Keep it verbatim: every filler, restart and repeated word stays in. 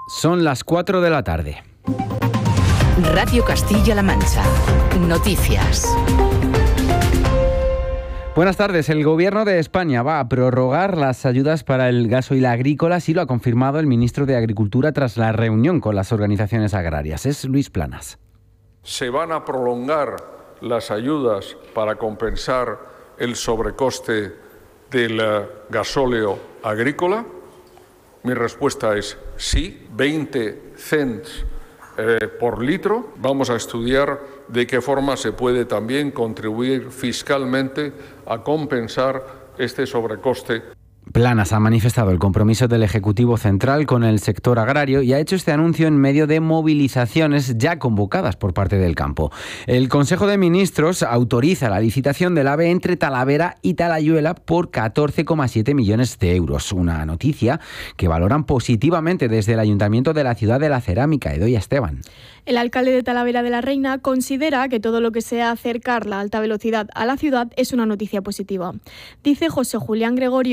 Son las cuatro de la tarde. Radio Castilla-La Mancha. Noticias. Buenas tardes. El Gobierno de España va a prorrogar las ayudas para el gasoil agrícola, así lo ha confirmado el ministro de Agricultura tras la reunión con las organizaciones agrarias. Es Luis Planas. ¿Se van a prolongar las ayudas para compensar el sobrecoste del gasóleo agrícola? Mi respuesta es sí, veinte cents eh, por litro. Vamos a estudiar de qué forma se puede también contribuir fiscalmente a compensar este sobrecoste. Planas ha manifestado el compromiso del Ejecutivo Central con el sector agrario y ha hecho este anuncio en medio de movilizaciones ya convocadas por parte del campo. El Consejo de Ministros autoriza la licitación del AVE entre Talavera y Talayuela por catorce coma siete millones de euros. Una noticia que valoran positivamente desde el Ayuntamiento de la Ciudad de la Cerámica, Edoia Esteban. El alcalde de Talavera de la Reina considera que todo lo que sea acercar la alta velocidad a la ciudad es una noticia positiva. Dice José Julián Gregorio